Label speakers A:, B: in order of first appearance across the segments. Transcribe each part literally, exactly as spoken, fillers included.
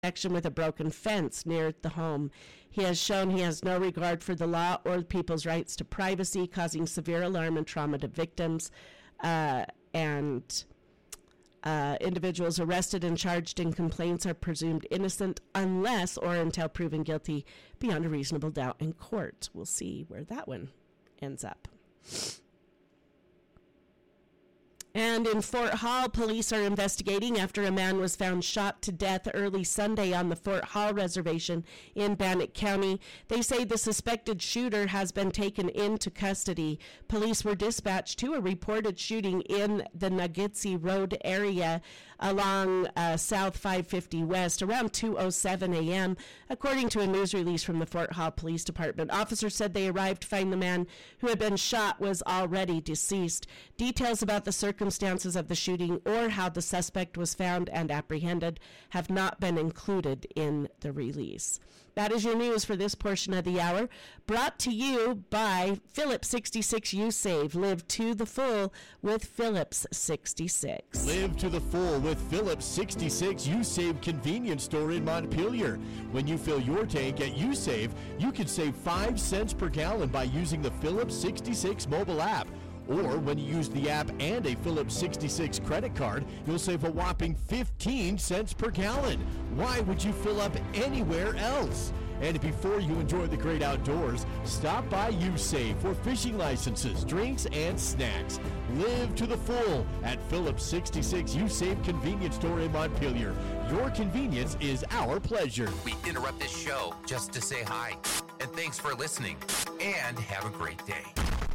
A: connection with a broken fence near the home. He has shown he has no regard for the law or people's rights to privacy, causing severe alarm and trauma to victims. Uh, and uh, individuals arrested and charged in complaints are presumed innocent unless or until proven guilty beyond a reasonable doubt in court. We'll see where that one ends up. And in Fort Hall, police are investigating after a man was found shot to death early Sunday on the Fort Hall Reservation in Bannock County. They say the suspected shooter has been taken into custody. Police were dispatched to a reported shooting in the Nuggetsi Road area along uh, South five fifty West around two oh seven a.m. According to a news release from the Fort Hall Police Department, officers said they arrived to find the man who had been shot was already deceased. Details about the circumstances Circumstances of the shooting or how the suspect was found and apprehended have not been included in the release. That is your news for this portion of the hour, brought to you by Phillips sixty-six U-Save. Live to the full with Phillips sixty-six.
B: Live to the full with Phillips sixty-six U-Save convenience store in Montpelier. When you fill your tank at U-Save, you can save five cents per gallon by using the Phillips sixty-six mobile app. Or when you use the app and a Phillips sixty-six credit card, you'll save a whopping fifteen cents per gallon. Why would you fill up anywhere else? And before you enjoy the great outdoors, stop by U-Save for fishing licenses, drinks, and snacks. Live to the full at Phillips sixty-six U-Save convenience store in Montpelier. Your convenience is our pleasure.
C: We interrupt this show just to say hi. And thanks for listening. And have a great day.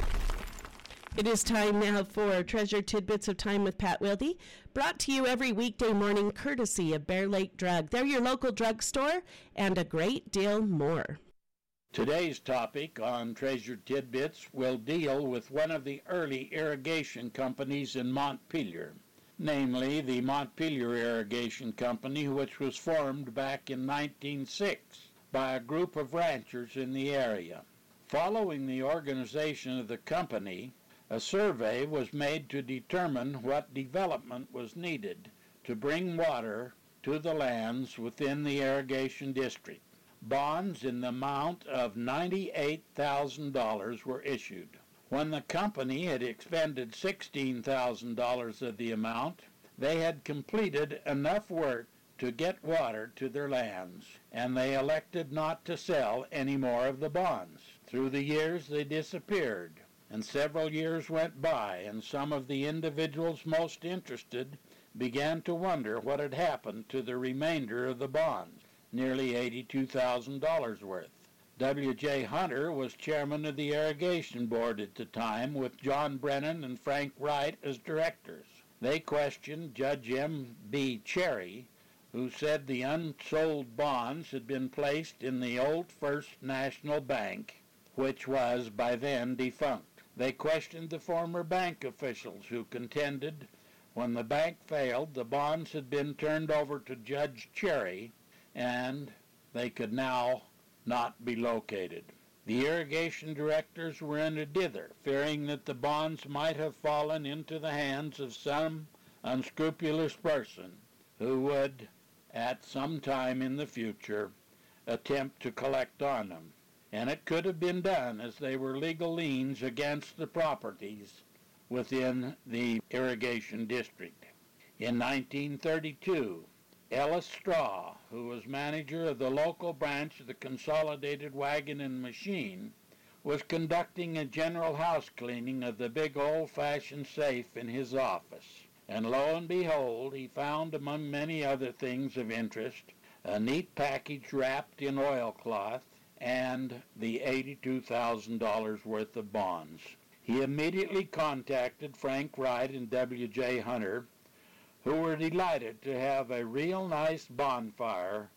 A: It is time now for Treasure Tidbits of Time with Pat Wilde, brought to you every weekday morning courtesy of Bear Lake Drug. They're your local drugstore and a great deal more.
D: Today's topic on Treasure Tidbits will deal with one of the early irrigation companies in Montpelier, namely the Montpelier Irrigation Company, which was formed back in nineteen oh six by a group of ranchers in the area. Following the organization of the company, a survey was made to determine what development was needed to bring water to the lands within the irrigation district. Bonds in the amount of ninety-eight thousand dollars were issued. When the company had expended sixteen thousand dollars of the amount, they had completed enough work to get water to their lands, and they elected not to sell any more of the bonds. Through the years they disappeared. And several years went by, and some of the individuals most interested began to wonder what had happened to the remainder of the bonds, nearly eighty-two thousand dollars worth. W J Hunter was chairman of the irrigation board at the time, with John Brennan and Frank Wright as directors. They questioned Judge M B Cherry, who said the unsold bonds had been placed in the old First National Bank, which was by then defunct. They questioned the former bank officials, who contended when the bank failed, the bonds had been turned over to Judge Cherry, and they could now not be located. The irrigation directors were in a dither, fearing that the bonds might have fallen into the hands of some unscrupulous person who would, at some time in the future, attempt to collect on them. And it could have been done, as they were legal liens against the properties within the irrigation district. In nineteen thirty-two, Ellis Straw, who was manager of the local branch of the Consolidated Wagon and Machine, was conducting a general house cleaning of the big old-fashioned safe in his office. And lo and behold, he found, among many other things of interest, a neat package wrapped in oilcloth and the eighty-two thousand dollars worth of bonds. He immediately contacted Frank Wright and W J Hunter, who were delighted to have a real nice bonfire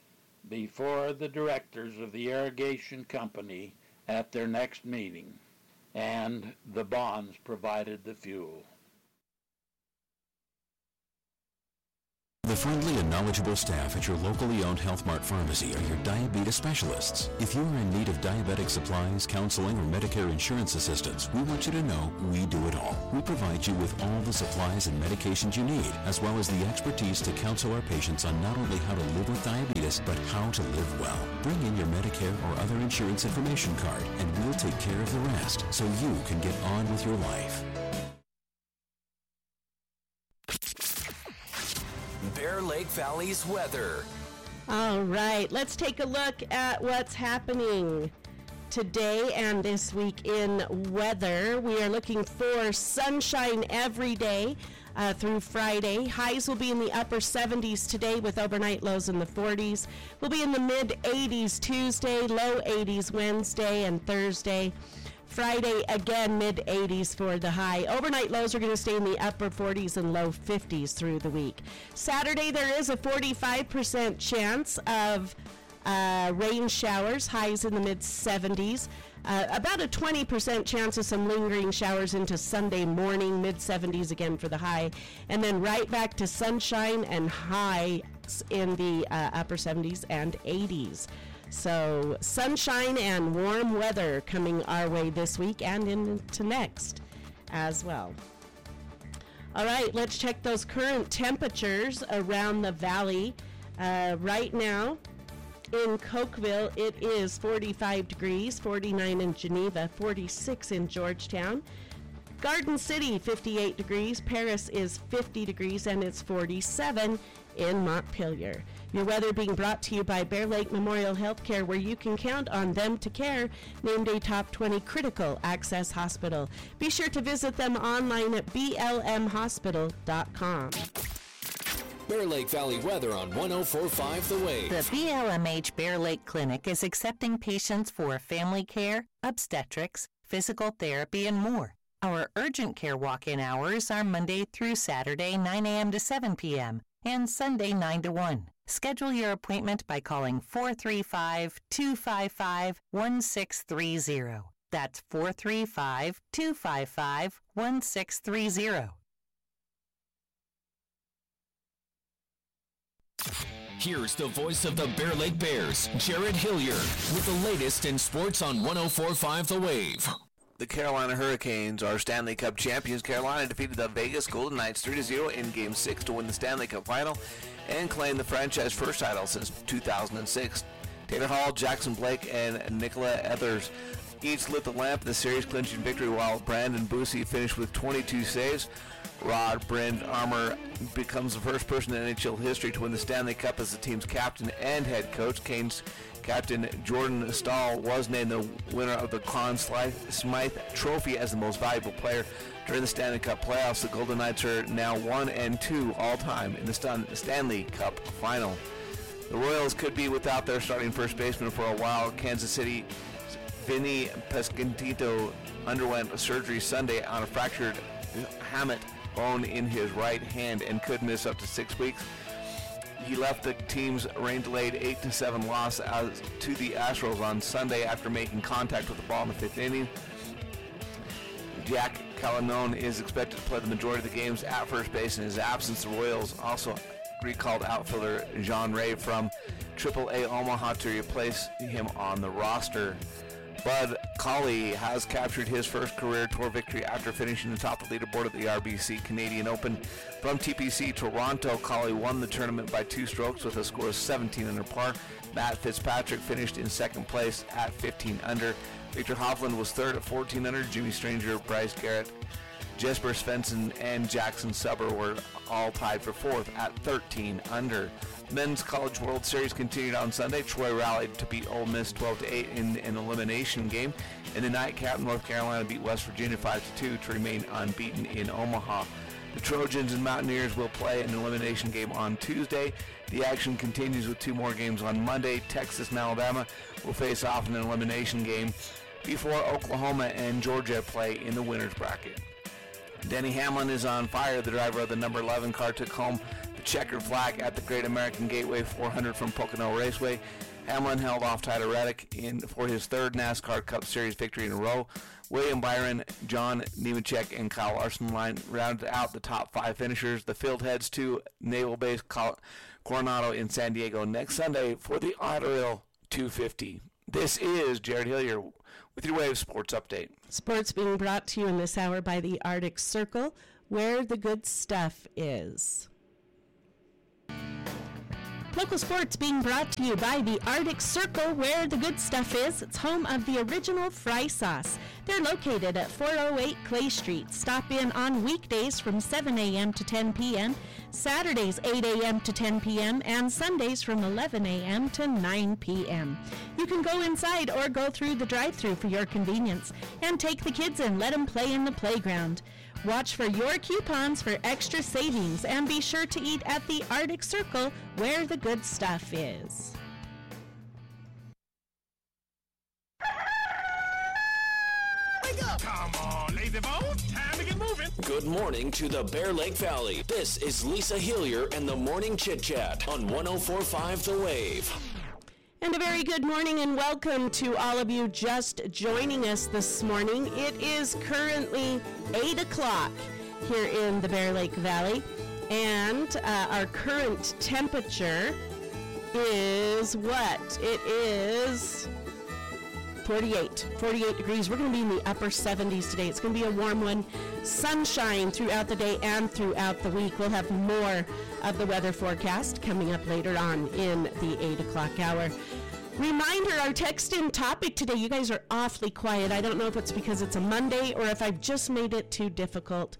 D: before the directors of the irrigation company at their next meeting, and the bonds provided the fuel.
B: The
E: friendly and knowledgeable staff at your locally owned Health Mart pharmacy are your diabetes specialists. If you are in need of diabetic supplies, counseling, or Medicare insurance assistance, we want you to know we do it all. We provide you with all the supplies and medications you need, as well as the expertise to counsel our patients on not only how to live with diabetes, but how to live well. Bring in your Medicare or other insurance information card, and we'll take care of the rest so you can get on with your life.
F: Bear Lake Valley's weather.
A: All right, let's take a look at what's happening today and this week in weather. We are looking for sunshine every day uh, through Friday. Highs will be in the upper seventies today with overnight lows in the forties. We'll be in the mid eighties Tuesday, low eighties Wednesday and Thursday. Friday, again, mid eighties for the high. Overnight lows are going to stay in the upper forties and low fifties through the week. Saturday, there is a forty-five percent chance of uh, rain showers, highs in the mid seventies. Uh, about a twenty percent chance of some lingering showers into Sunday morning, mid seventies again for the high. And then right back to sunshine and highs in the uh, upper seventies and eighties. So sunshine and warm weather coming our way this week and into next as well. All right, let's check those current temperatures around the valley. Uh, right now in Cokeville, it is forty-five degrees, forty-nine in Geneva, forty-six in Georgetown. Garden City, fifty-eight degrees. Paris is fifty degrees, and it's forty-seven in Montpelier. Your weather being brought to you by Bear Lake Memorial Healthcare, where you can count on them to care, named a top twenty critical access hospital. Be sure to visit them online at b l m hospital dot com.
F: Bear Lake Valley weather on one oh four point five The Wave.
G: The B L M H Bear Lake Clinic is accepting patients for family care, obstetrics, physical therapy, and more. Our urgent care walk-in hours are Monday through Saturday, nine a.m. to seven p.m., and Sunday, nine to one. Schedule your appointment by calling four three five, two five five, one six three zero. That's four three five, two five five, one six three zero.
F: Here's the voice of the Bear Lake Bears, Jared Hillier, with the latest in sports on one oh four point five The Wave.
H: The Carolina Hurricanes are Stanley Cup champions. Carolina defeated the Vegas Golden Knights three to zero in Game six to win the Stanley Cup final and claim the franchise first title since two thousand six. Taylor Hall, Jackson Blake, and Nicola Ehlers each lit the lamp in the series-clinching victory, while Brandon Bussi finished with twenty-two saves. Rod Brand Armour becomes the first person in N H L history to win the Stanley Cup as the team's captain and head coach. Canes captain Jordan Stahl was named the winner of the Conn Smythe Trophy as the most valuable player during the Stanley Cup playoffs. The Golden Knights are now one and two all-time in the Stanley Cup final. The Royals could be without their starting first baseman for a while. Kansas City Vinny Pasquantino underwent surgery Sunday on a fractured hamate bone in his right hand and could miss up to six weeks. He left the team's rain-delayed eight to seven loss as to the Astros on Sunday after making contact with the ball in the fifth inning. Jack Callanon is expected to play the majority of the games at first base in his absence. The Royals also recalled outfielder Jean Ray from triple A Omaha to replace him on the roster. Bud Colley has captured his first career tour victory after finishing atop the leaderboard at the R B C Canadian Open. From T P C Toronto, Colley won the tournament by two strokes with a score of seventeen under par. Matt Fitzpatrick finished in second place at fifteen under. Victor Hovland was third at fourteen under. Jimmy Stranger, Bryce Garrett, Jesper Svensson, and Jackson Suber were all tied for fourth at thirteen under. Men's College World Series continued on Sunday. Troy rallied to beat Ole Miss twelve to eight in an elimination game. In the nightcap, North Carolina beat West Virginia five to two to remain unbeaten in Omaha. The Trojans and Mountaineers will play an elimination game on Tuesday. The action continues with two more games on Monday. Texas and Alabama will face off in an elimination game before Oklahoma and Georgia play in the winner's bracket. Denny Hamlin is on fire. The driver of the number eleven car took home the checkered flag at the Great American Gateway four hundred from Pocono Raceway. Hamlin held off Tyler Reddick in for his third NASCAR Cup Series victory in a row. William Byron, John Nemechek, and Kyle Larson line rounded out the top five finishers. The field heads to Naval Base Coronado in San Diego next Sunday for the Otterville two fifty. This is Jared Hillier with your Wave Sports Update.
A: Sports being brought to you in this hour by the Arctic Circle, where the good stuff is. Local sports being brought to you by the Arctic Circle, where the good stuff is. It's home of the original fry sauce. They're located at four oh eight Clay Street. Stop in on weekdays from seven a.m. to ten p.m., Saturdays eight a.m. to ten p.m., and Sundays from eleven a.m. to nine p.m. You can go inside or go through the drive-thru for your convenience and take the kids and let them play in the playground. Watch for your coupons for extra savings and be sure to eat at the Arctic Circle, where the good stuff is.
F: Wake up! Come on, lazy bones, time to get moving. Good morning to the Bear Lake Valley. This is Lisa Hillier and the Morning Chit Chat on one oh four point five The Wave.
A: And a very good morning and welcome to all of you just joining us this morning. It is currently eight o'clock here in the Bear Lake Valley, and uh, our current temperature is what? It is forty-eight. forty-eight degrees. We're going to be in the upper seventies today. It's going to be a warm one. Sunshine throughout the day and throughout the week. We'll have more of the weather forecast coming up later on in the eight o'clock hour. Reminder, our text-in topic today, you guys are awfully quiet. I don't know if it's because it's a Monday or if I've just made it too difficult,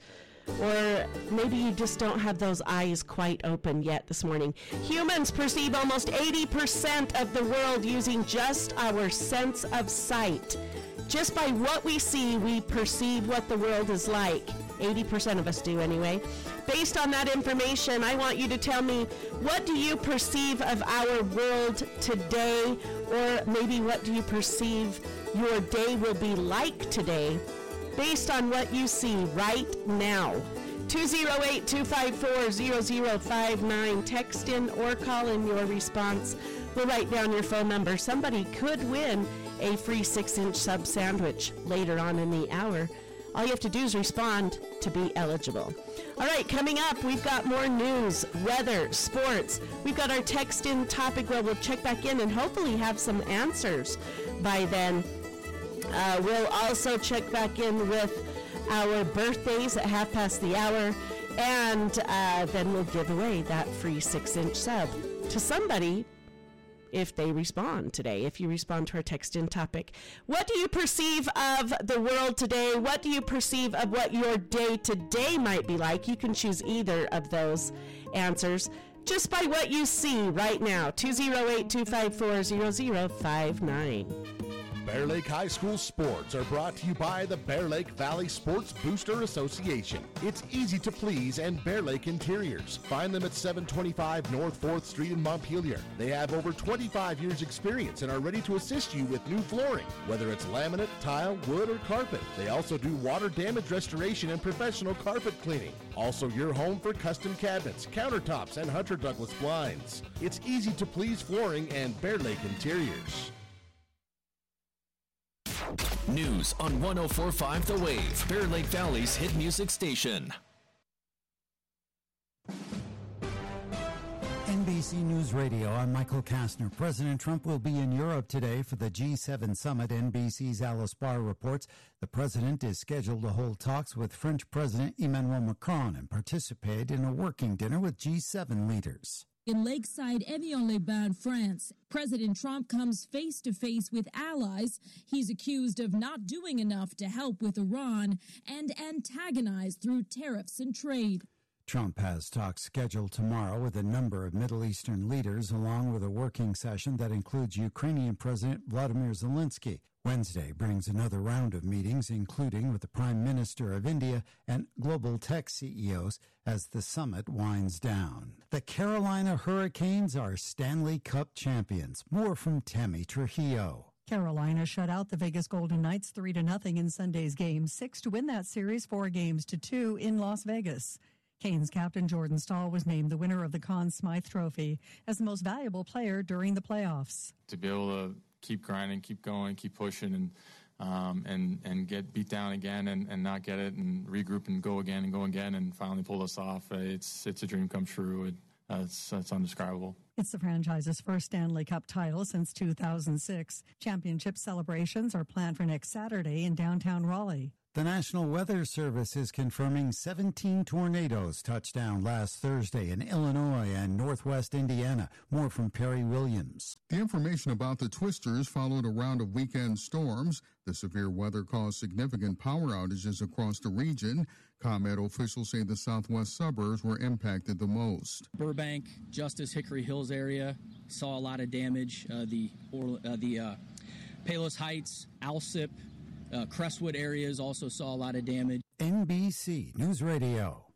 A: or maybe you just don't have those eyes quite open yet this morning. Humans perceive almost eighty percent of the world using just our sense of sight. Just by what we see, we perceive what the world is like. eighty percent of us do anyway. Based on that information, I want you to tell me, what do you perceive of our world today? Or maybe what do you perceive your day will be like today based on what you see right now? two oh eight, two five four, oh oh five nine. Text in or call in your response. We'll write down your phone number. Somebody could win a free six-inch sub sandwich later on in the hour. All you have to do is respond to be eligible. All right, coming up, we've got more news, weather, sports. We've got our text-in topic where we'll check back in and hopefully have some answers by then. Uh, we'll also check back in with our birthdays at half past the hour, and uh, then we'll give away that free six-inch sub to somebody if they respond today, if you respond to our text-in topic. What do you perceive of the world today? What do you perceive of what your day today might be like? You can choose either of those answers just by what you see right now. two oh eight, two five four, oh oh five nine.
B: Bear Lake High School sports are brought to you by the Bear Lake Valley Sports Booster Association. It's easy to please and Bear Lake Interiors. Find them at seven twenty-five North fourth Street in Montpelier. They have over twenty-five years experience and are ready to assist you with new flooring, whether it's laminate, tile, wood, or carpet. They also do water damage restoration and professional carpet cleaning. Also your home for custom cabinets, countertops, and Hunter Douglas blinds. It's easy to please flooring and Bear Lake Interiors.
F: News on one oh four point five The Wave, Bear Lake Valley's hit music station.
I: N B C News Radio, I'm Michael Kastner. President Trump will be in Europe today for the G seven summit. N B C's Alice Barr reports the president is scheduled to hold talks with French President Emmanuel Macron and participate in a working dinner with G seven leaders.
J: In Lakeside, Évian-les-Bains, France, President Trump comes face-to-face with allies he's accused of not doing enough to help with Iran and antagonized through tariffs and trade.
I: Trump has talks scheduled tomorrow with a number of Middle Eastern leaders, along with a working session that includes Ukrainian President Vladimir Zelensky. Wednesday brings another round of meetings, including with the Prime Minister of India and global tech C E Os, as the summit winds down. The Carolina Hurricanes are Stanley Cup champions. More from Tammy Trujillo.
K: Carolina shut out the Vegas Golden Knights three to nothing in Sunday's Game six to win that series four games to two in Las Vegas. Canes captain Jordan Stahl was named the winner of the Conn Smythe Trophy as the most valuable player during the playoffs.
L: To be able to keep grinding, keep going, keep pushing, and um, and and get beat down again and, and not get it, and regroup and go again and go again, and finally pull us off. It's it's a dream come true. It, uh, it's, it's undescribable.
K: It's the franchise's first Stanley Cup title since two thousand six. Championship celebrations are planned for next Saturday in downtown Raleigh.
I: The National Weather Service is confirming seventeen tornadoes touched down last Thursday in Illinois and northwest Indiana. More from Perry Williams.
M: The information about the twisters followed a round of weekend storms. The severe weather caused significant power outages across the region. ComEd officials say the southwest suburbs were impacted the most.
N: Burbank, Justice, Hickory Hills area saw a lot of damage. Uh, the or, uh, the uh, Palos Heights, Alsip, Uh, Crestwood areas also saw a lot of damage.
I: N B C News Radio.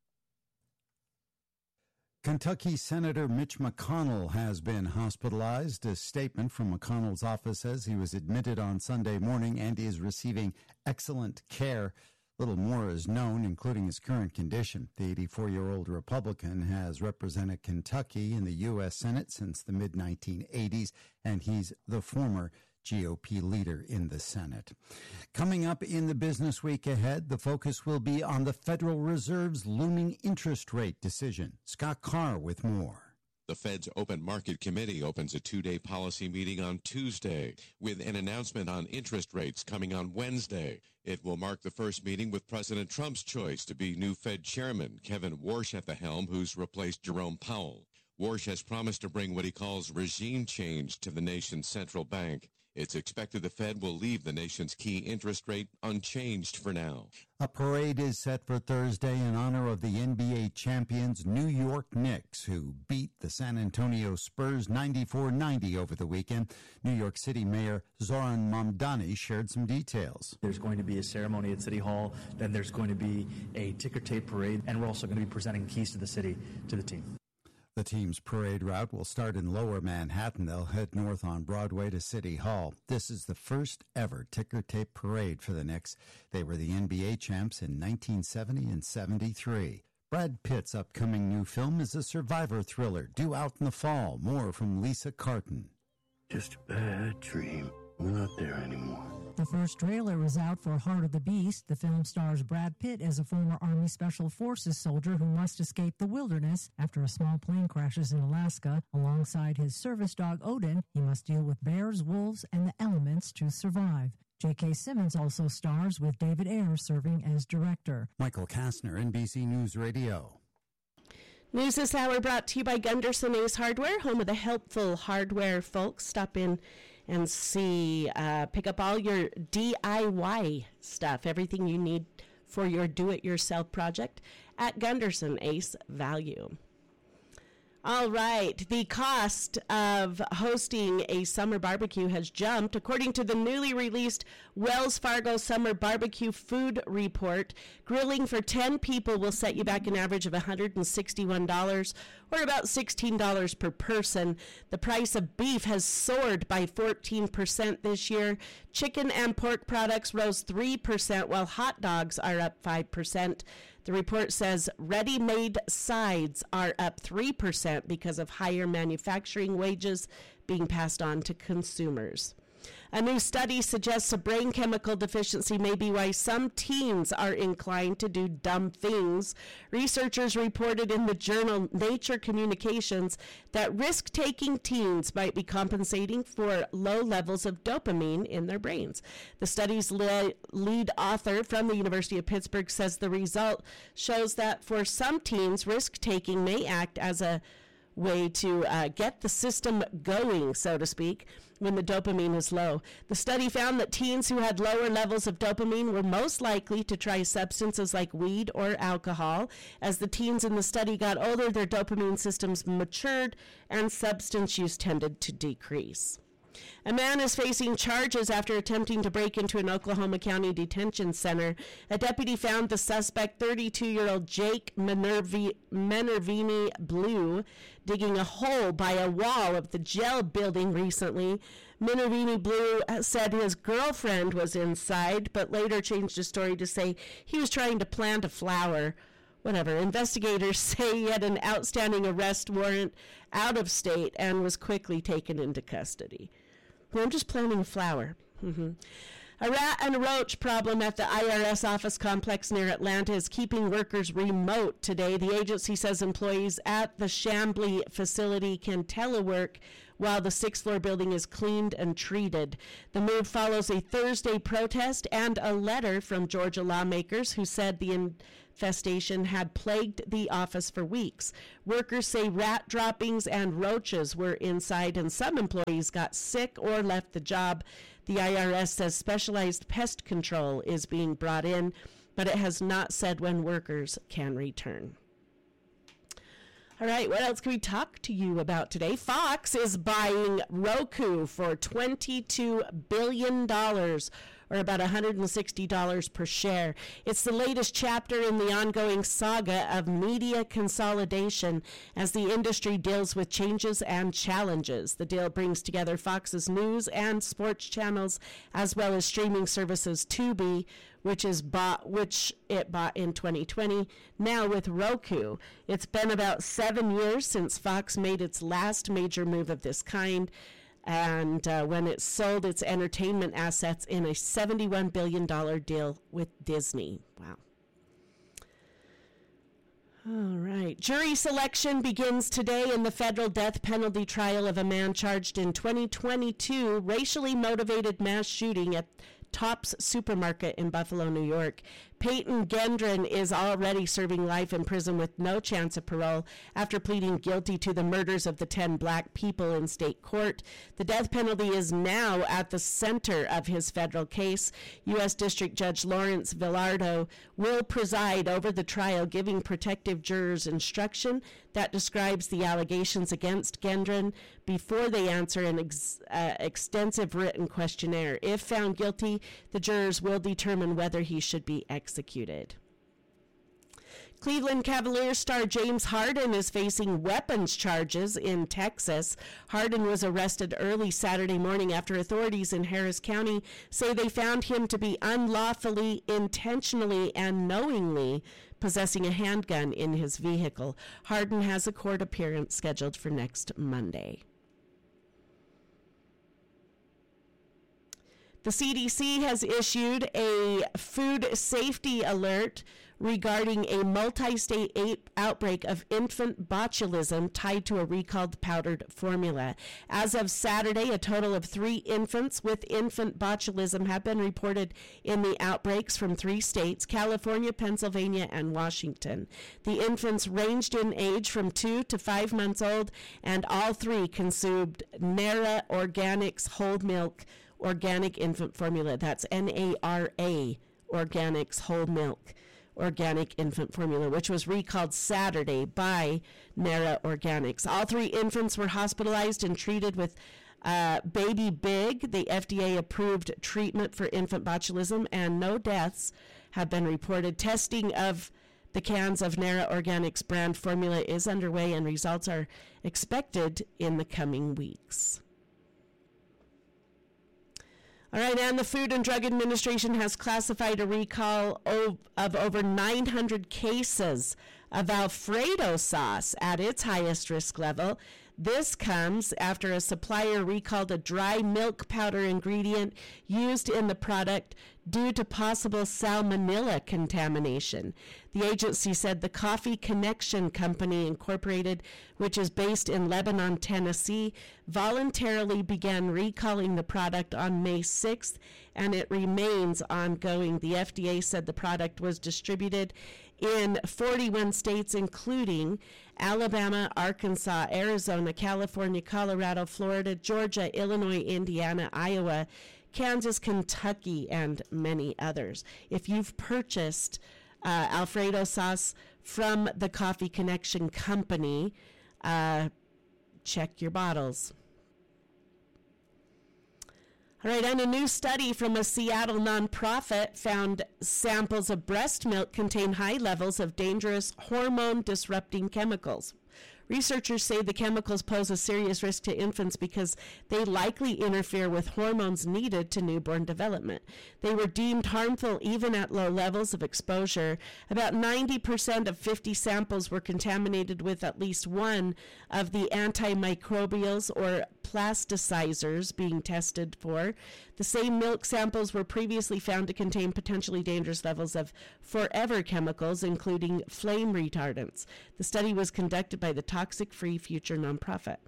I: Kentucky Senator Mitch McConnell has been hospitalized. A statement from McConnell's office says he was admitted on Sunday morning and is receiving excellent care. Little more is known, including his current condition. The eighty-four-year-old Republican has represented Kentucky in the U S Senate since the mid nineteen eighties, and he's the former G O P leader in the Senate. Coming up in the business week ahead, the focus will be on the Federal Reserve's looming interest rate decision. Scott Carr with more.
O: The Fed's Open Market Committee opens a two-day policy meeting on Tuesday with an announcement on interest rates coming on Wednesday. It will mark the first meeting with President Trump's choice to be new Fed Chairman, Kevin Warsh at the helm, who's replaced Jerome Powell. Warsh has promised to bring what he calls regime change to the nation's central bank. It's expected the Fed will leave the nation's key interest rate unchanged for now.
I: A parade is set for Thursday in honor of the N B A champions New York Knicks, who beat the San Antonio Spurs ninety-four ninety over the weekend. New York City Mayor Zoran Mamdani shared some details.
P: There's going to be a ceremony at City Hall, then there's going to be a ticker tape parade, and we're also going to be presenting keys to the city to the team.
I: The team's parade route will start in Lower Manhattan. They'll head north on Broadway to City Hall. This is the first ever ticker tape parade for the Knicks. They were the N B A champs in nineteen seventy and seventy-three. Brad Pitt's upcoming new film is a survivor thriller due out in the fall. More from Lisa Carton.
Q: Just a bad dream. We're not there anymore.
J: The first trailer is out for Heart of the Beast. The film stars Brad Pitt as a former Army Special Forces soldier who must escape the wilderness after a small plane crashes in Alaska. Alongside his service dog Odin, he must deal with bears, wolves, and the elements to survive. J K. Simmons also stars, with David Ayer serving as director.
I: Michael Kastner, N B C News Radio.
A: News this hour brought to you by Gunderson Ace Hardware, home of the helpful hardware folks. Stop in and see, uh, pick up all your D I Y stuff, everything you need for your do-it-yourself project at Gunderson Ace Value. All right, the cost of hosting a summer barbecue has jumped. According to the newly released Wells Fargo Summer Barbecue Food Report, grilling for ten people will set you back an average of one hundred sixty-one dollars, or about sixteen dollars per person. The price of beef has soared by fourteen percent this year. Chicken and pork products rose three percent, while hot dogs are up five percent. The report says ready-made sides are up three percent because of higher manufacturing wages being passed on to consumers. A new study suggests a brain chemical deficiency may be why some teens are inclined to do dumb things. Researchers reported in the journal Nature Communications that risk-taking teens might be compensating for low levels of dopamine in their brains. The study's le- lead author from the University of Pittsburgh says the result shows that for some teens, risk-taking may act as a way to uh, get the system going, so to speak, when the dopamine is low. The study found that teens who had lower levels of dopamine were most likely to try substances like weed or alcohol. As the teens in the study got older, their dopamine systems matured and substance use tended to decrease. A man is facing charges after attempting to break into an Oklahoma County detention center. A deputy found the suspect, thirty-two-year-old Jake Minervi- Minervini Blue, digging a hole by a wall of the jail building recently. Minervini Blue said his girlfriend was inside, but later changed his story to say he was trying to plant a flower. whatever. Investigators say he had an outstanding arrest warrant out of state and was quickly taken into custody. Well, I'm just planting a flower. Mm-hmm. A rat and a roach problem at the I R S office complex near Atlanta is keeping workers remote today. The agency says employees at the Chamblee facility can telework while the sixth floor building is cleaned and treated. The move follows a Thursday protest and a letter from Georgia lawmakers who said the infestation had plagued the office for weeks. Workers say rat droppings and roaches were inside, and some employees got sick or left the job. The I R S says specialized pest control is being brought in, but it has not said when workers can return. All right, what else can we talk to you about today? Fox is buying Roku for twenty-two billion dollars, or about one hundred sixty dollars per share. It's the latest chapter in the ongoing saga of media consolidation as the industry deals with changes and challenges. The deal brings together Fox's news and sports channels, as well as streaming services Tubi, which is bought, which it bought in twenty twenty. Now with Roku, it's been about seven years since Fox made its last major move of this kind, and uh, when it sold its entertainment assets in a seventy-one billion dollars deal with Disney. Wow. All right. Jury selection begins today in the federal death penalty trial of a man charged in twenty twenty-two racially motivated mass shooting at Tops Supermarket in Buffalo, New York. Peyton Gendron is already serving life in prison with no chance of parole after pleading guilty to the murders of the ten black people in state court. The death penalty is now at the center of his federal case. U S District Judge Lawrence Villardo will preside over the trial, giving protective jurors instruction that describes the allegations against Gendron before they answer an ex- uh, extensive written questionnaire. If found guilty, the jurors will determine whether he should be executed. Cleveland Cavaliers star James Harden is facing weapons charges in Texas. Harden was arrested early Saturday morning after authorities in Harris County say they found him to be unlawfully, intentionally, and knowingly possessing a handgun in his vehicle. Harden has a court appearance scheduled for next Monday. The C D C has issued a food safety alert regarding a multi-state outbreak of infant botulism tied to a recalled powdered formula. As of Saturday, a total of three infants with infant botulism have been reported in the outbreaks from three states, California, Pennsylvania, and Washington. The infants ranged in age from two to five months old, and all three consumed Nara Organics whole milk organic infant formula. That's N A R A Organics whole milk organic infant formula, which was recalled Saturday by Nara Organics. All three infants were hospitalized and treated with uh, Baby Big, the F D A-approved treatment for infant botulism, and no deaths have been reported. Testing of the cans of Nara Organics brand formula is underway, and results are expected in the coming weeks. All right, and the Food and Drug Administration has classified a recall of, of over nine hundred cases of Alfredo sauce at its highest risk level. This comes after a supplier recalled a dry milk powder ingredient used in the product due to possible salmonella contamination. The agency said the Coffee Connection Company Incorporated, which is based in Lebanon, Tennessee, voluntarily began recalling the product on May sixth, and it remains ongoing. The F D A said the product was distributed in forty-one states, including Alabama, Arkansas, Arizona, California, Colorado, Florida, Georgia, Illinois, Indiana, Iowa, Kansas, Kentucky, and many others. If you've purchased uh, Alfredo sauce from the Coffee Connection Company, uh, check your bottles. All right, and a new study from a Seattle nonprofit found samples of breast milk contain high levels of dangerous hormone-disrupting chemicals. Researchers say the chemicals pose a serious risk to infants because they likely interfere with hormones needed to newborn development. They were deemed harmful even at low levels of exposure. About ninety percent of fifty samples were contaminated with at least one of the antimicrobials or plasticizers being tested for. The same milk samples were previously found to contain potentially dangerous levels of forever chemicals, including flame retardants. The study was conducted by the Toxic Free Future nonprofit.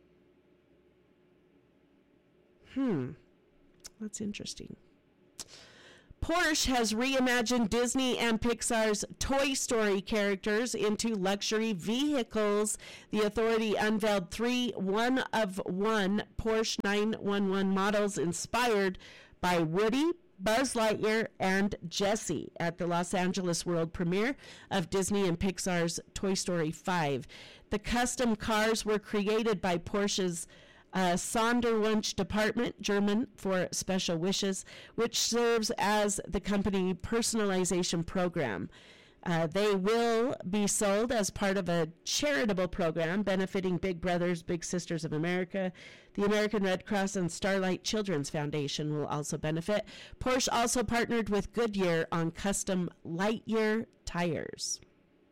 A: Hmm, that's interesting. Porsche has reimagined Disney and Pixar's Toy Story characters into luxury vehicles. The authority unveiled three one-of-one Porsche nine one one models inspired by Woody, Buzz Lightyear, and Jessie at the Los Angeles world premiere of Disney and Pixar's Toy Story five. The custom cars were created by Porsche's Uh, Sonderwunsch department, German for special wishes, which serves as the company personalization program. Uh, they will be sold as part of a charitable program benefiting Big Brothers Big Sisters of America. The American Red Cross and Starlight Children's Foundation will also benefit. Porsche also partnered with Goodyear on custom Lightyear tires.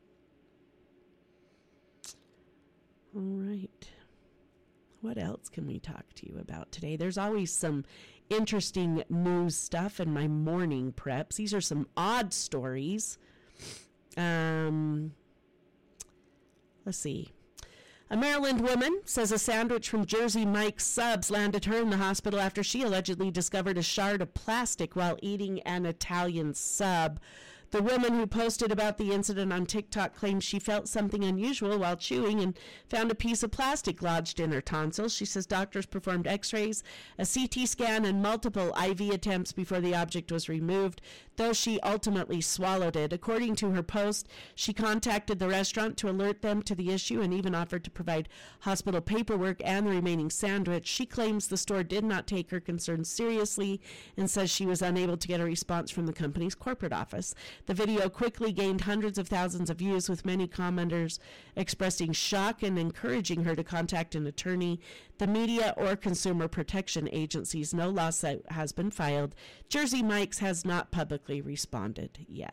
A: All right. What else can we talk to you about today? There's always some interesting news stuff in my morning preps. These are some odd stories. Um, let's see. A Maryland woman says a sandwich from Jersey Mike's Subs landed her in the hospital after she allegedly discovered a shard of plastic while eating an Italian sub. The woman who posted about the incident on TikTok claims she felt something unusual while chewing and found a piece of plastic lodged in her tonsils. She says doctors performed x-rays, a C T scan, and multiple I V attempts before the object was removed, though she ultimately swallowed it. According to her post, she contacted the restaurant to alert them to the issue and even offered to provide hospital paperwork and the remaining sandwich. She claims the store did not take her concerns seriously and says she was unable to get a response from the company's corporate office. The video quickly gained hundreds of thousands of views, with many commenters expressing shock and encouraging her to contact an attorney. The media or consumer protection agencies, no lawsuit has been filed. Jersey Mike's has not publicly responded yet.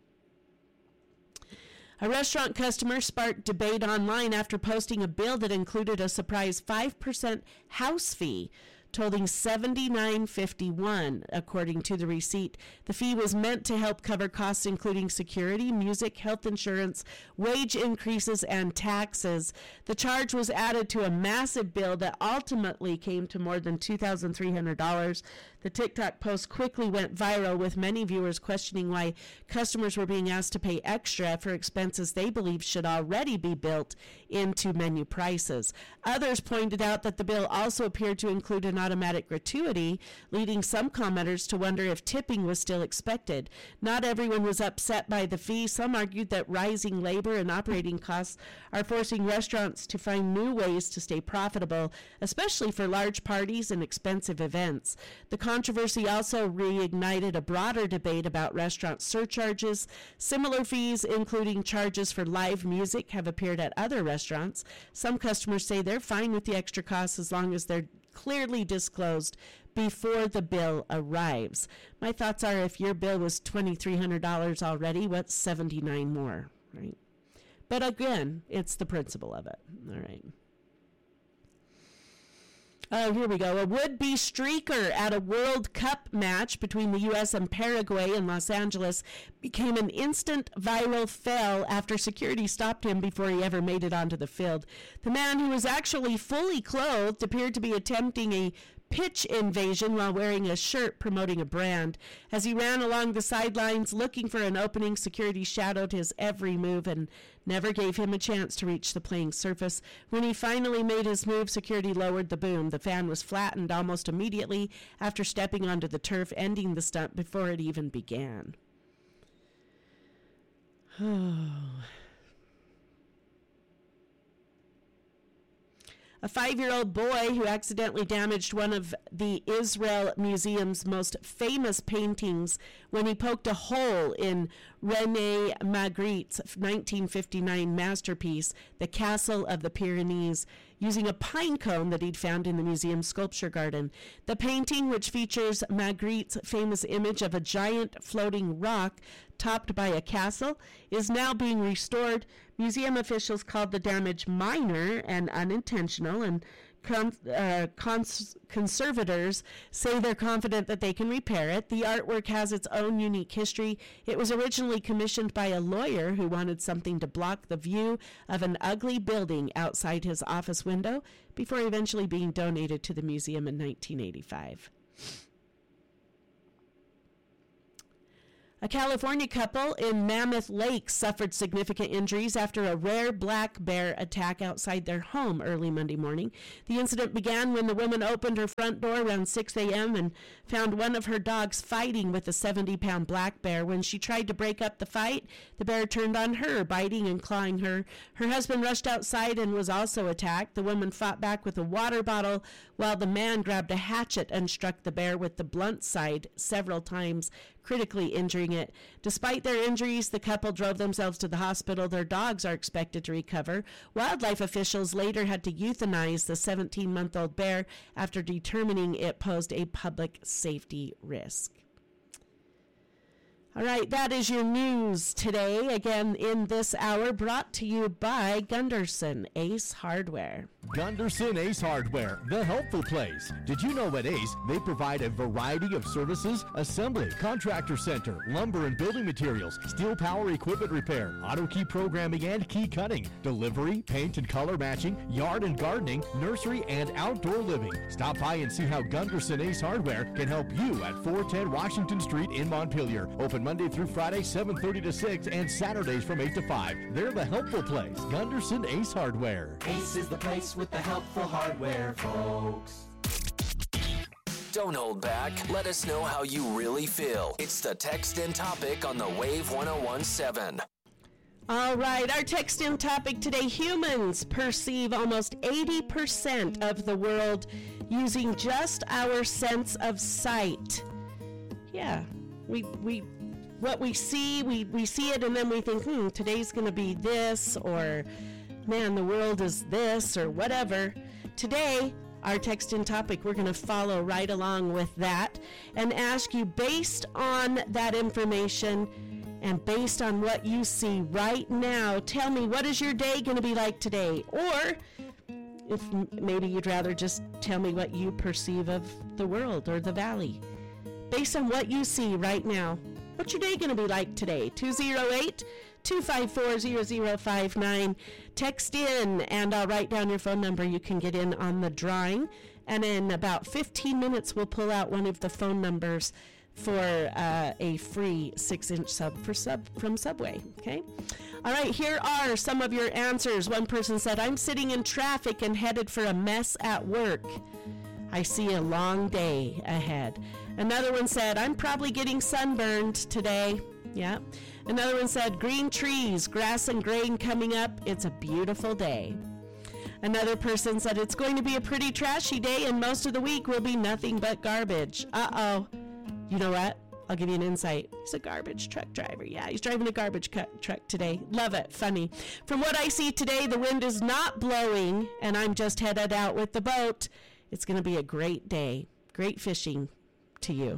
A: A restaurant customer sparked debate online after posting a bill that included a surprise five percent house fee, totaling seventy-nine dollars and fifty-one cents, according to the receipt. The fee was meant to help cover costs including security, music, health insurance, wage increases, and taxes. The charge was added to a massive bill that ultimately came to more than two thousand three hundred dollars. The TikTok post quickly went viral, with many viewers questioning why customers were being asked to pay extra for expenses they believe should already be built into menu prices. Others pointed out that the bill also appeared to include an automatic gratuity, leading some commenters to wonder if tipping was still expected. Not everyone was upset by the fee. Some argued that rising labor and operating costs are forcing restaurants to find new ways to stay profitable, especially for large parties and expensive events. The controversy also reignited a broader debate about restaurant surcharges. Similar fees, including charges for live music, have appeared at other restaurants. Some customers say they're fine with the extra costs as long as they're clearly disclosed before the bill arrives. My thoughts are, if your bill was two thousand three hundred dollars already, what's seventy-nine more, right? But again, it's the principle of it. All right. Oh, here we go. A would-be streaker at a World Cup match between the U S and Paraguay in Los Angeles became an instant viral fail after security stopped him before he ever made it onto the field. The man, who was actually fully clothed, appeared to be attempting a pitch invasion while wearing a shirt promoting a brand. As he ran along the sidelines looking for an opening, security shadowed his every move and never gave him a chance to reach the playing surface. When he finally made his move, security lowered the boom. The fan was flattened almost immediately after stepping onto the turf, ending the stunt before it even began. Oh. A five-year-old boy who accidentally damaged one of the Israel Museum's most famous paintings when he poked a hole in René Magritte's nineteen fifty-nine masterpiece, The Castle of the Pyrenees, using a pine cone that he'd found in the museum's sculpture garden. The painting, which features Magritte's famous image of a giant floating rock topped by a castle, is now being restored. Museum officials called the damage minor and unintentional, and con- uh, cons- conservators say they're confident that they can repair it. The artwork has its own unique history. It was originally commissioned by a lawyer who wanted something to block the view of an ugly building outside his office window before eventually being donated to the museum in nineteen eighty-five. A California couple in Mammoth Lake suffered significant injuries after a rare black bear attack outside their home early Monday morning. The incident began when the woman opened her front door around six a.m. and found one of her dogs fighting with a seventy-pound black bear. When she tried to break up the fight, the bear turned on her, biting and clawing her. Her husband rushed outside and was also attacked. The woman fought back with a water bottle while the man grabbed a hatchet and struck the bear with the blunt side several times, critically injuring it. Despite their injuries, the couple drove themselves to the hospital. Their dogs are expected to recover. Wildlife officials later had to euthanize the seventeen-month-old bear after determining it posed a public safety risk. All right, that is your news today. Again, in this hour, brought to you by Gunderson Ace Hardware.
B: Gunderson Ace Hardware, the helpful place. Did you know at Ace, they provide a variety of services? Assembly, contractor center, lumber and building materials, steel power equipment repair, auto key programming and key cutting, delivery, paint and color matching, yard and gardening, nursery and outdoor living. Stop by and see how Gunderson Ace Hardware can help you at four ten Washington Street in Montpelier. Open Monday through Friday, seven thirty to six, and Saturdays from eight to five. They're the helpful place. Gunderson Ace Hardware.
R: Ace is the place with the helpful hardware, folks.
F: Don't hold back. Let us know how you really feel. It's the Text In Topic on the Wave one oh one point seven.
A: All right, our text in topic today: humans perceive almost eighty percent of the world using just our sense of sight. Yeah, we we what we see, we, we see it and then we think, hmm, today's going to be this, or man, the world is this, or whatever. Today, our text in topic, we're going to follow right along with that and ask you, based on that information and based on what you see right now, tell me, what is your day going to be like today? Or if m- maybe you'd rather just tell me what you perceive of the world or the valley. Based on what you see right now, what's your day going to be like today? two oh eight, two five four, zero zero five nine. Text in and I'll write down your phone number. You can get in on the drawing. And in about fifteen minutes, we'll pull out one of the phone numbers for uh, a free six-inch sub for sub from Subway. Okay? All right, here are some of your answers. One person said, I'm sitting in traffic and headed for a mess at work. I see a long day ahead. Another one said, I'm probably getting sunburned today. Yeah. Another one said, green trees, grass and grain coming up. It's a beautiful day. Another person said, it's going to be a pretty trashy day and most of the week will be nothing but garbage. Uh-oh. You know what? I'll give you an insight. He's a garbage truck driver. Yeah, he's driving a garbage cut truck today. Love it. Funny. From what I see today, the wind is not blowing and I'm just headed out with the boat. It's going to be a great day. Great fishing to you.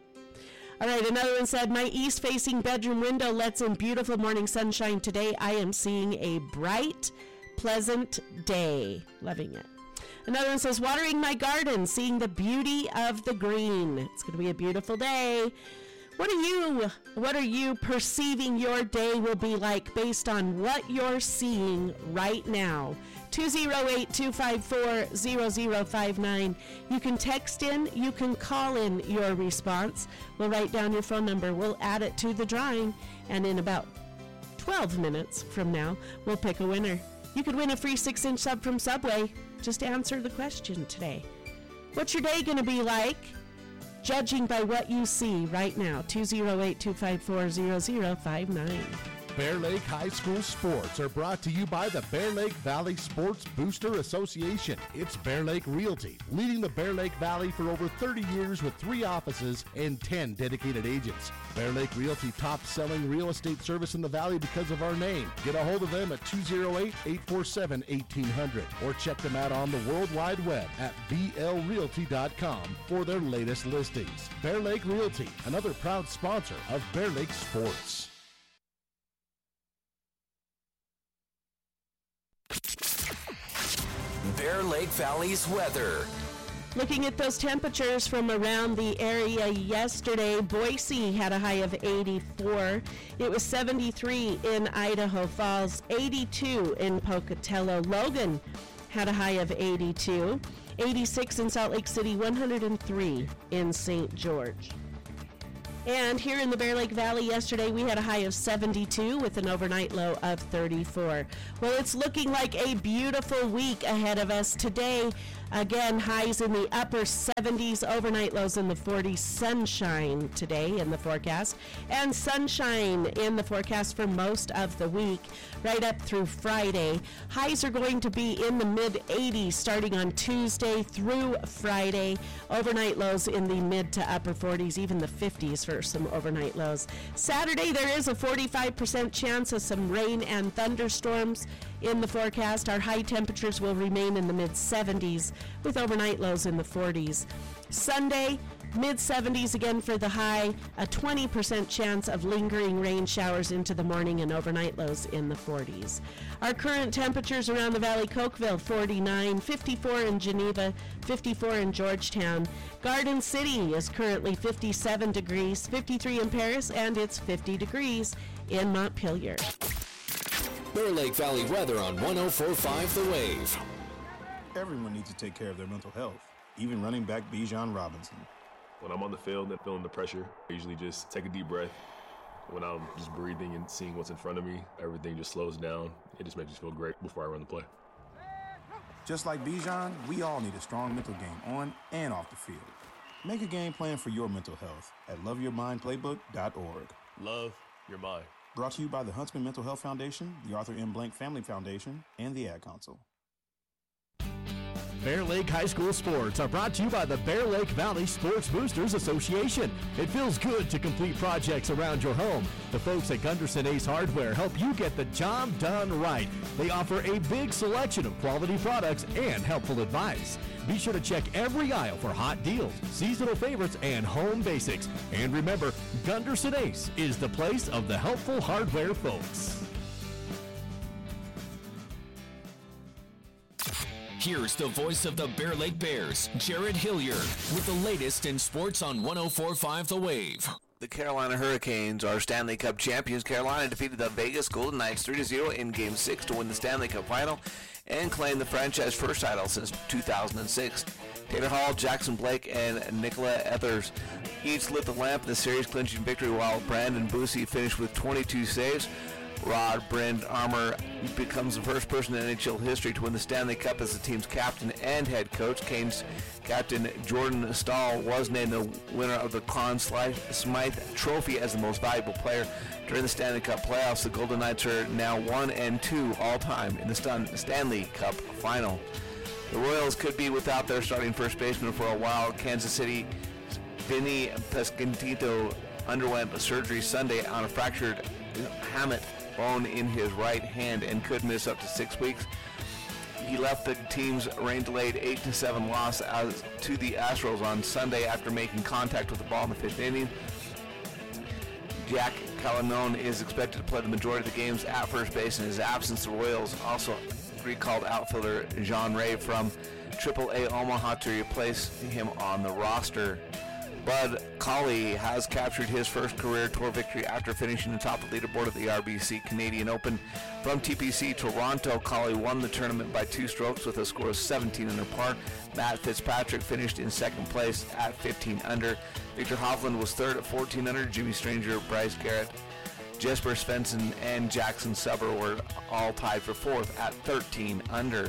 A: All right, another one said, my east-facing bedroom window lets in beautiful morning sunshine today. I am seeing a bright, pleasant day. Loving it. Another one says, watering my garden, seeing the beauty of the green. It's going to be a beautiful day. What are you, what are you perceiving your day will be like based on what you're seeing right now? two oh eight, two five four, zero zero five nine. You can text in, you can call in your response. We'll write down your phone number. We'll add it to the drawing, and in about twelve minutes from now, we'll pick a winner. You could win a free six-inch sub from Subway. Just answer the question today. What's your day going to be like, judging by what you see right now? two oh eight, two five four, zero zero five nine.
B: Bear Lake High School sports are brought to you by the Bear Lake Valley Sports Booster Association. It's Bear Lake Realty, leading the Bear Lake Valley for over thirty years with three offices and ten dedicated agents. Bear Lake Realty, top-selling real estate service in the valley because of our name. Get a hold of them at two oh eight, eight four seven, one eight hundred or check them out on the World Wide Web at b l realty dot com for their latest listings. Bear Lake Realty, another proud sponsor of Bear Lake Sports.
F: Bear Lake Valley's weather.
A: Looking at those temperatures from around the area yesterday, Boise had a high of eighty-four. It was seventy-three in Idaho Falls, eighty-two in Pocatello. Logan had a high of eighty-two. eighty-six in Salt Lake City, one hundred three in Saint George. And here in the Bear Lake Valley yesterday, we had a high of seventy-two with an overnight low of thirty-four. Well, it's looking like a beautiful week ahead of us today. Again, highs in the upper seventies, overnight lows in the forties, sunshine today in the forecast, and sunshine in the forecast for most of the week, right up through Friday. Highs are going to be in the mid eighties starting on Tuesday through Friday. Overnight lows in the mid to upper forties, even the fifties for some overnight lows. Saturday, there is a forty-five percent chance of some rain and thunderstorms in the forecast. Our high temperatures will remain in the mid seventies with overnight lows in the forties. Sunday, mid seventies again for the high, a twenty percent chance of lingering rain showers into the morning and overnight lows in the forties. Our current temperatures around the Valley: Cokeville forty-nine, fifty-four in Geneva, fifty-four in Georgetown. Garden City is currently fifty-seven degrees, fifty-three in Paris, and it's fifty degrees in Montpelier.
F: Bear Lake Valley weather on one oh four point five The Wave.
S: Everyone needs to take care of their mental health, even running back Bijan Robinson.
T: When I'm on the field and feeling the pressure, I usually just take a deep breath. When I'm just breathing and seeing what's in front of me, everything just slows down. It just makes me feel great before I run the play.
S: Just like Bijan, we all need a strong mental game on and off the field. Make a game plan for your mental health at love your mind playbook dot org.
T: Love your mind.
S: Brought to you by the Huntsman Mental Health Foundation, the Arthur M. Blank Family Foundation, and the Ad Council.
B: Bear Lake High School sports are brought to you by the Bear Lake Valley Sports Boosters Association. It feels good to complete projects around your home. The folks at Gunderson Ace Hardware help you get the job done right. They offer a big selection of quality products and helpful advice. Be sure to check every aisle for hot deals, seasonal favorites, and home basics. And remember, Gunderson Ace is the place of the helpful hardware folks.
F: Here's the voice of the Bear Lake Bears, Jared Hillier, with the latest in sports on one oh four point five The Wave.
H: The Carolina Hurricanes are Stanley Cup champions. Carolina defeated the Vegas Golden Knights three to zero in Game six to win the Stanley Cup final and claim the franchise first title since two thousand six. Taylor Hall, Jackson Blake, and Nicola Ethers each lit the lamp in the series clinching victory, while Brandon Bussi finished with twenty-two saves. Rod Brind'Amour becomes the first person in N H L history to win the Stanley Cup as the team's captain and head coach. Canes captain Jordan Stahl was named the winner of the Conn Smythe Trophy as the most valuable player during the Stanley Cup playoffs. The Golden Knights are now one and two all-time in the Stanley Cup final. The Royals could be without their starting first baseman for a while. Kansas City Vinny Pasquantino underwent surgery Sunday on a fractured hamate bone in his right hand and could miss up to six weeks. He left the team's rain-delayed eight to seven loss as to the Astros on Sunday after making contact with the ball in the fifth inning. Jack Callanon is expected to play the majority of the games at first base in his absence. The Royals also recalled outfielder Jean Ray from triple A Omaha to replace him on the roster. Bud Cauley has captured his first career tour victory after finishing atop the leaderboard at the R B C Canadian Open. From T P C Toronto, Cauley won the tournament by two strokes with a score of seventeen under par. Matt Fitzpatrick finished in second place at fifteen under. Victor Hovland was third at fourteen under. Jimmy Stranger, Bryce Garrett, Jesper Svensson, and Jackson Suber were all tied for fourth at thirteen under.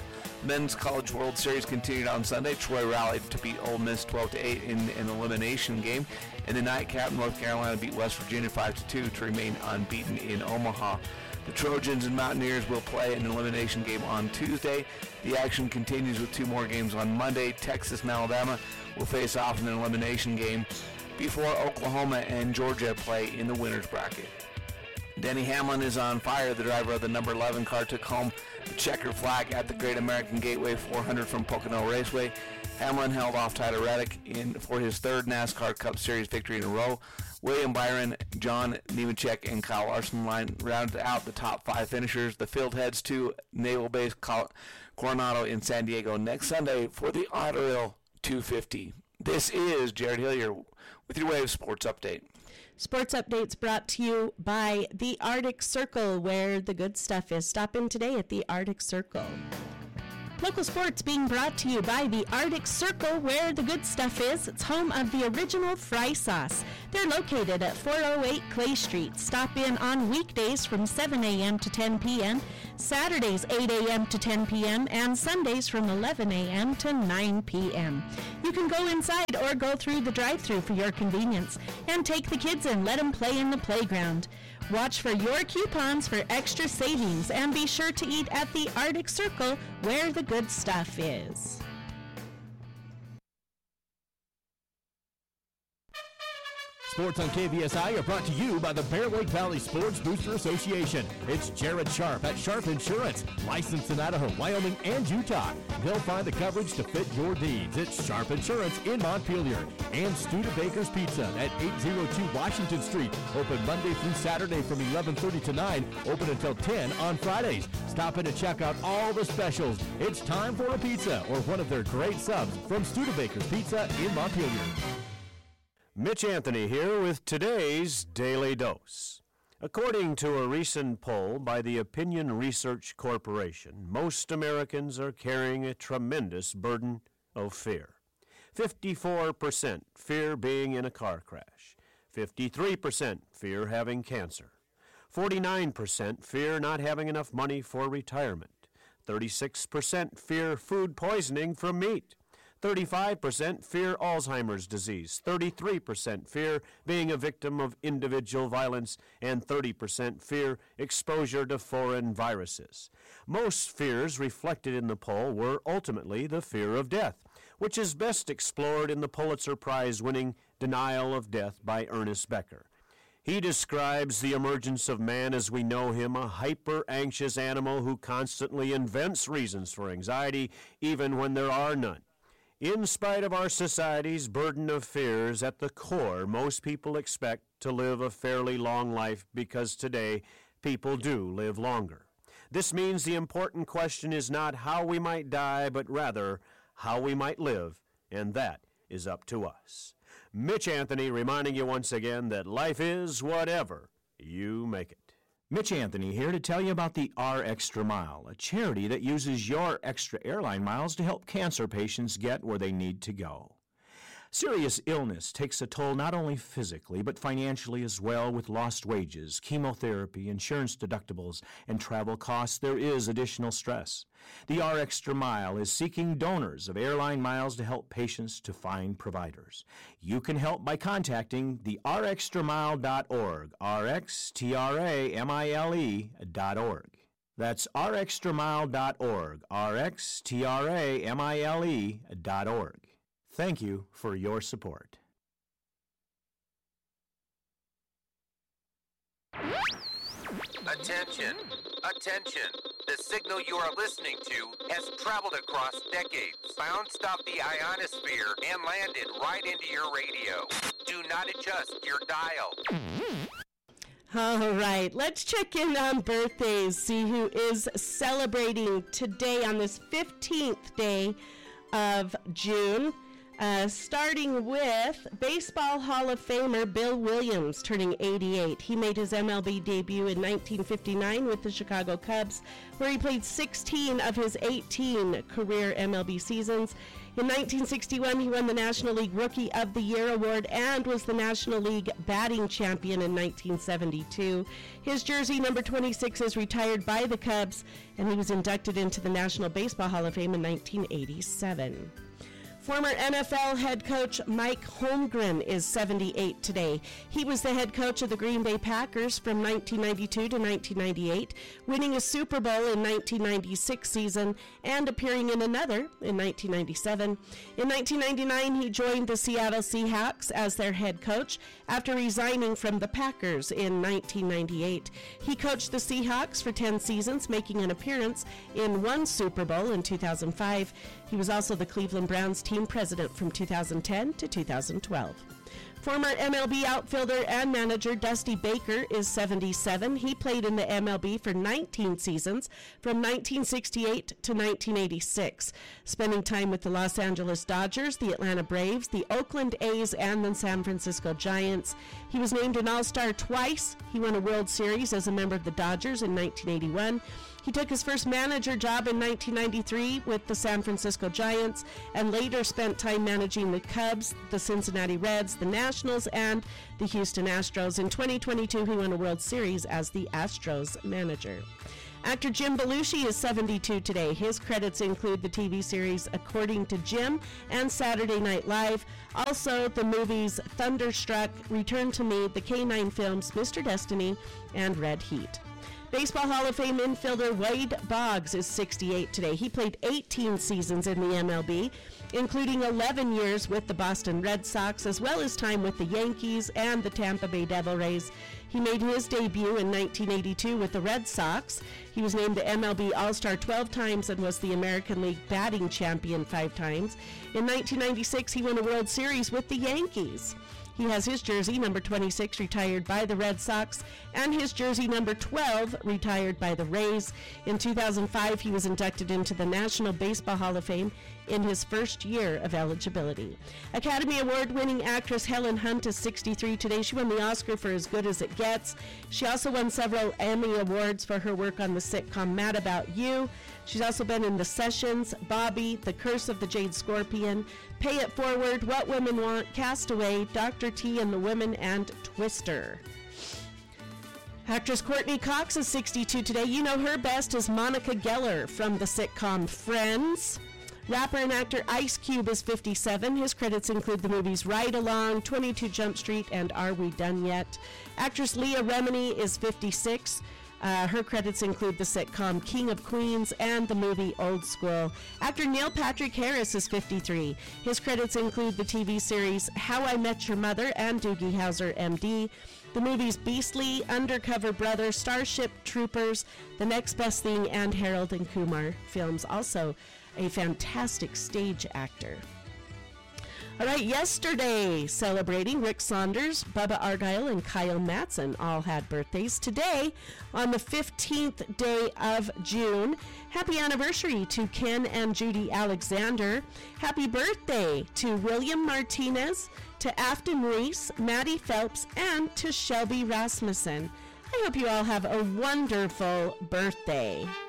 H: Men's College World Series continued on Sunday. Troy rallied to beat Ole Miss twelve to eight in an elimination game. In the nightcap, North Carolina beat West Virginia five to two to remain unbeaten in Omaha. The Trojans and Mountaineers will play an elimination game on Tuesday. The action continues with two more games on Monday. Texas and Alabama will face off in an elimination game before Oklahoma and Georgia play in the winner's bracket. Denny Hamlin is on fire. The driver of the number eleven car took home the checker flag at the Great American Gateway four hundred from Pocono Raceway. Hamlin held off Tyler Reddick in for his third NASCAR Cup Series victory in a row. William Byron, John Nemechek, and Kyle Larson line rounded out the top five finishers. The field heads to Naval Base Coronado in San Diego next Sunday for the Auto two fifty. This is Jared Hillier with your Wave Sports Update.
A: Sports Updates brought to you by the Arctic Circle, where the good stuff is. Stop in today at the Arctic Circle. Local sports being brought to you by the Arctic Circle, where the good stuff is. It's home of the original fry sauce. They're located at four oh eight Clay Street. Stop in on weekdays from seven a.m. to ten p.m., Saturdays eight a.m. to ten p.m., and Sundays from eleven a.m. to nine p.m. You can go inside or go through the drive-thru for your convenience, and take the kids and let them play in the playground. Watch for your coupons for extra savings, and be sure to eat at the Arctic Circle, where the good stuff is.
B: Sports on K V S I are brought to you by the Bear Lake Valley Sports Booster Association. It's Jared Sharp at Sharp Insurance, licensed in Idaho, Wyoming, and Utah. They'll find the coverage to fit your needs. It's Sharp Insurance in Montpelier. And Studebaker's Pizza at eight oh two Washington Street. Open Monday through Saturday from eleven thirty to nine. Open until ten on Fridays. Stop in and check out all the specials. It's time for a pizza or one of their great subs from Studebaker's Pizza in Montpelier.
U: Mitch Anthony here with today's Daily Dose. According to a recent poll by the Opinion Research Corporation, most Americans are carrying a tremendous burden of fear. fifty-four percent fear being in a car crash, fifty-three percent fear having cancer, forty-nine percent fear not having enough money for retirement, thirty-six percent fear food poisoning from meat, thirty-five percent fear Alzheimer's disease, thirty-three percent fear being a victim of individual violence, and thirty percent fear exposure to foreign viruses. Most fears reflected in the poll were ultimately the fear of death, which is best explored in the Pulitzer Prize-winning Denial of Death by Ernest Becker. He describes the emergence of man as we know him, a hyper-anxious animal who constantly invents reasons for anxiety, even when there are none. In spite of our society's burden of fears, at the core, most people expect to live a fairly long life because today people do live longer. This means the important question is not how we might die, but rather how we might live, and that is up to us. Mitch Anthony reminding you once again that life is whatever you make it.
V: Mitch Anthony here to tell you about the R Extra Mile, a charity that uses your extra airline miles to help cancer patients get where they need to go. Serious illness takes a toll not only physically but financially as well. With lost wages, chemotherapy, insurance deductibles, and travel costs, there is additional stress. The R Extra Mile is seeking donors of airline miles to help patients to find providers. You can help by contacting the r extra mile dot org, R X T R A M I L E dot org. That's r extra mile dot org, R X T R A M I L E dot org. Thank you for your support.
C: Attention, attention. The signal you are listening to has traveled across decades, bounced off the ionosphere, and landed right into your radio. Do not adjust your dial.
A: All right, let's check in on birthdays, see who is celebrating today on this fifteenth day of June. Uh, starting with Baseball Hall of Famer Bill Williams, turning eighty-eight. He made his M L B debut in nineteen fifty-nine with the Chicago Cubs, where he played sixteen of his eighteen career M L B seasons. In nineteen sixty-one, he won the National League Rookie of the Year award and was the National League batting champion in nineteen seventy-two. His jersey, number twenty-six, is retired by the Cubs, and he was inducted into the National Baseball Hall of Fame in nineteen eighty-seven. Former N F L head coach Mike Holmgren is seventy-eight today. He was the head coach of the Green Bay Packers from nineteen ninety-two to nineteen ninety-eight, winning a Super Bowl in nineteen ninety-six season and appearing in another in nineteen ninety-seven. In nineteen ninety-nine, he joined the Seattle Seahawks as their head coach after resigning from the Packers in nineteen ninety-eight. He coached the Seahawks for ten seasons, making an appearance in one Super Bowl in two thousand five. He was also the Cleveland Browns team president from two thousand ten to two thousand twelve. Former M L B outfielder and manager Dusty Baker is seventy-seven. He played in the M L B for nineteen seasons from nineteen sixty-eight to nineteen eighty-six, spending time with the Los Angeles Dodgers, the Atlanta Braves, the Oakland A's, and the San Francisco Giants. He was named an All-Star twice. He won a World Series as a member of the Dodgers in nineteen eighty-one. He took his first manager job in nineteen ninety-three with the San Francisco Giants and later spent time managing the Cubs, the Cincinnati Reds, the Nationals, and the Houston Astros. In twenty twenty-two, he won a World Series as the Astros manager. Actor Jim Belushi is seventy-two today. His credits include the T V series According to Jim and Saturday Night Live. Also, the movies Thunderstruck, Return to Me, the K nine films Mister Destiny, and Red Heat. Baseball Hall of Fame infielder Wade Boggs is sixty-eight today. He played eighteen seasons in the M L B, including eleven years with the Boston Red Sox, as well as time with the Yankees and the Tampa Bay Devil Rays. He made his debut in nineteen eighty-two with the Red Sox. He was named the M L B All-Star twelve times and was the American League batting champion five times. In nineteen ninety-six, he won a World Series with the Yankees. He has his jersey, number twenty-six, retired by the Red Sox, and his jersey, number twelve, retired by the Rays. In two thousand five, he was inducted into the National Baseball Hall of Fame in his first year of eligibility. Academy Award-winning actress Helen Hunt is sixty-three today. She won the Oscar for As Good as It Gets. She also won several Emmy Awards for her work on the sitcom Mad About You. She's also been in The Sessions, Bobby, The Curse of the Jade Scorpion, Pay It Forward, What Women Want, Castaway, Doctor T and the Women, and Twister. Actress Courtney Cox is sixty-two today. You know her best as Monica Geller from the sitcom Friends. Rapper and actor Ice Cube is fifty-seven. His credits include the movies Ride Along, twenty-two Jump Street, and Are We Done Yet? Actress Leah Remini is fifty-six. Uh, her credits include the sitcom King of Queens and the movie Old School. Actor Neil Patrick Harris is fifty-three. His credits include the T V series How I Met Your Mother and Doogie Howser, M D, the movies Beastly, Undercover Brother, Starship Troopers, The Next Best Thing, and Harold and Kumar films. Also a fantastic stage actor. All right, yesterday, celebrating Rick Saunders, Bubba Argyle, and Kyle Matson all had birthdays. Today, on the fifteenth day of June, happy anniversary to Ken and Judy Alexander. Happy birthday to William Martinez, to Afton Reese, Maddie Phelps, and to Shelby Rasmussen. I hope you all have a wonderful birthday.